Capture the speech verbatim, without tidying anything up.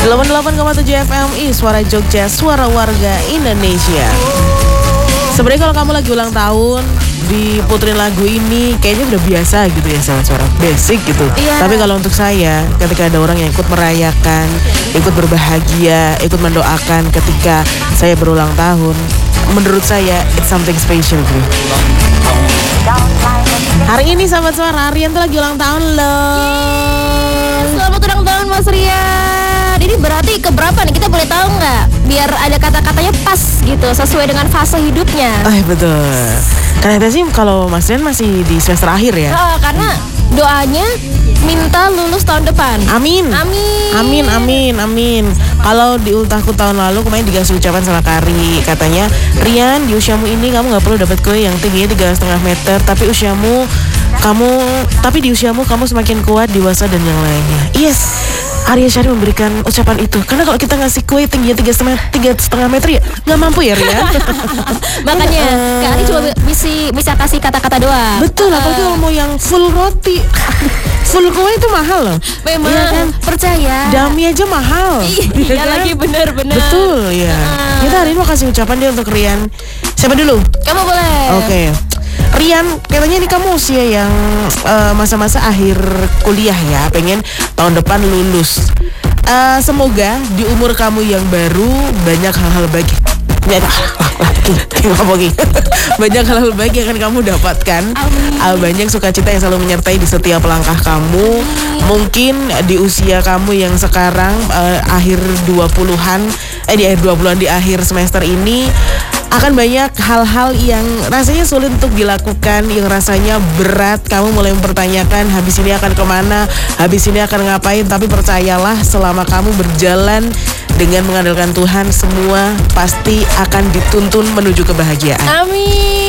delapan puluh delapan koma tujuh F M I Suara Jogja, suara warga Indonesia. Sebenarnya kalau kamu lagi ulang tahun diputerin lagu ini kayaknya udah biasa gitu ya, sama suara basic gitu. Iya. Tapi kalau untuk saya, ketika ada orang yang ikut merayakan, ikut berbahagia, ikut mendoakan ketika saya berulang tahun, menurut saya it's something special bro. Hari ini sahabat suara, Rian tuh lagi ulang tahun loh. Selamat ulang tahun Mas Rian. Ini berarti keberapa nih? Kita boleh tahu nggak? Biar ada kata-katanya pas gitu, sesuai dengan fase hidupnya. Oh betul. Ternyata sih kalau Mas Rian masih di semester akhir ya. Oh, karena doanya minta lulus tahun depan. Amin. Amin. Amin, amin, amin. Kalau di ultahku tahun lalu kemarin dikasih ucapan sama Kari, katanya, Rian di usiamu ini kamu nggak perlu dapat kue yang tingginya tiga setengah meter, tapi usiamu kamu, tapi di usiamu kamu semakin kuat, dewasa dan yang lainnya. Yes. Arya Syari memberikan ucapan itu. Karena kalau kita ngasih kue tingginya tiga setengah tiga setengah meter ya nggak mampu ya Rian. Makanya Uh, Kak Ari cuma bisa bisa kasih kata-kata doang. Betul, apalagi kalau mau yang full roti, full kue itu mahal loh. Memang Iya kan? percaya. Dami aja mahal. Iya kan? lagi bener-bener. Betul ya. Uh. Kita hari ini mau kasih ucapan dia untuk Rian. Siapa dulu? Kamu boleh. Oke. Rian, katanya ini kamu usia yang uh, masa-masa akhir kuliah ya, pengen tahun depan lulus. Uh, semoga di umur kamu yang baru banyak hal-hal baik. Banyak hal-hal baik yang akan kamu dapatkan. Uh, banyak sukacita yang selalu menyertai di setiap langkah kamu. Mungkin di usia kamu yang sekarang uh, akhir dua puluhan, eh di akhir dua puluhan, di akhir semester ini akan banyak hal-hal yang rasanya sulit untuk dilakukan, yang rasanya berat. Kamu mulai mempertanyakan habis ini akan kemana, habis ini akan ngapain. Tapi percayalah, selama kamu berjalan dengan mengandalkan Tuhan, semua pasti akan dituntun menuju kebahagiaan. Amin.